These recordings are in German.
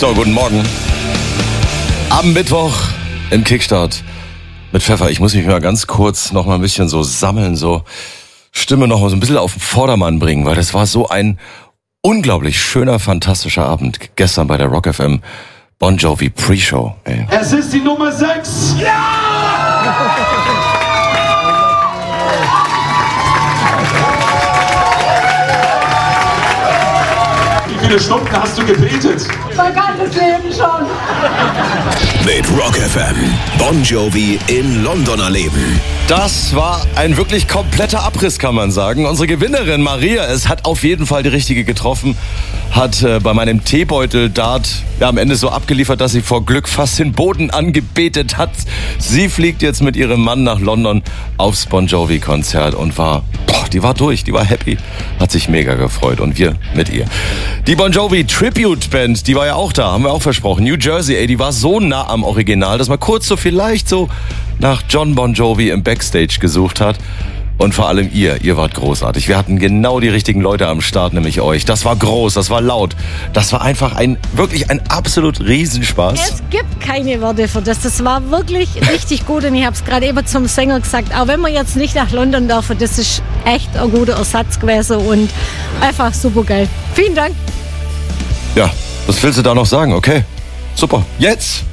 So, guten Morgen. Am Mittwoch im Kickstart mit Pfeffer. Ich muss mich mal ganz kurz noch mal ein bisschen so sammeln, so Stimme noch mal so ein bisschen auf den Vordermann bringen, weil das war so ein unglaublich schöner, fantastischer Abend gestern bei der Rock FM Bon Jovi Pre-Show. Ey. Es ist die Nummer 6. Ja! Wie viele Stunden hast du gebetet? Mein ganzes Leben schon. Mit Rock FM. Bon Jovi in London erleben. Das war ein wirklich kompletter Abriss, kann man sagen. Unsere Gewinnerin Maria, es hat auf jeden Fall die richtige getroffen, hat bei meinem Teebeutel-Dart am Ende so abgeliefert, dass sie vor Glück fast den Boden angebetet hat. Sie fliegt jetzt mit ihrem Mann nach London aufs Bon Jovi-Konzert und die war durch, die war happy, hat sich mega gefreut und wir mit ihr. Die Bon Jovi Tribute Band, die war ja auch da, haben wir auch versprochen. New Jersey, ey, die war so nah am Original, dass man kurz so vielleicht so nach John Bon Jovi im Backstage gesucht hat. Und vor allem ihr wart großartig. Wir hatten genau die richtigen Leute am Start, nämlich euch. Das war groß, das war laut. Das war einfach wirklich ein absolut Riesenspaß. Es gibt keine Worte für das. Das war wirklich richtig gut. Und ich habe es gerade eben zum Sänger gesagt, auch wenn wir jetzt nicht nach London dürfen, das ist echt ein guter Ersatz gewesen und einfach super geil. Vielen Dank. Ja, was willst du da noch sagen? Okay, super. Jetzt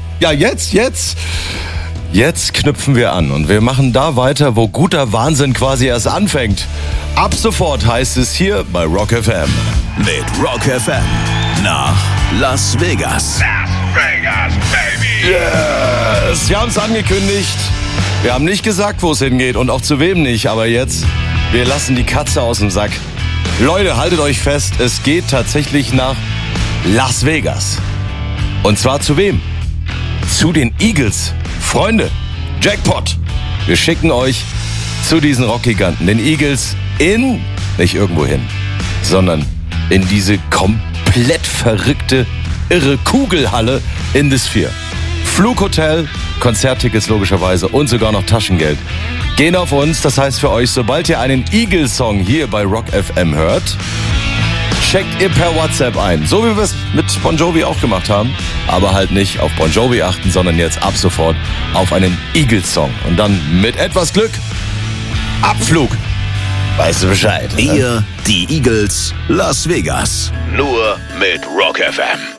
knüpfen wir an und wir machen da weiter, wo guter Wahnsinn quasi erst anfängt. Ab sofort heißt es hier bei Rock FM. Mit Rock FM nach Las Vegas. Las Vegas, baby! Yes! Wir haben es angekündigt. Wir haben nicht gesagt, wo es hingeht und auch zu wem nicht. Aber jetzt, wir lassen die Katze aus dem Sack. Leute, haltet euch fest, es geht tatsächlich nach Las Vegas. Und zwar zu wem? Zu den Eagles. Freunde, Jackpot. Wir schicken euch zu diesen Rockgiganten, den Eagles, nicht irgendwo hin, sondern in diese komplett verrückte, irre Kugelhalle in The Sphere. Flughotel, Konzerttickets logischerweise und sogar noch Taschengeld. Gehen auf uns, das heißt für euch, sobald ihr einen Eagles-Song hier bei Rock FM hört, checkt ihr per WhatsApp ein. So wie wir es mit Bon Jovi auch gemacht haben. Aber halt nicht auf Bon Jovi achten, sondern jetzt ab sofort auf einen Eagles-Song. Und dann mit etwas Glück Abflug. Weißt du Bescheid? Ihr, die Eagles, Las Vegas. Nur mit Rock FM.